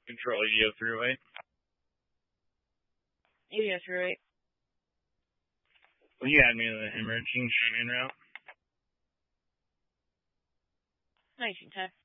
Control EDO throughway. EDO throughway. Will you add me to the emerging Cheyenne route? 1910.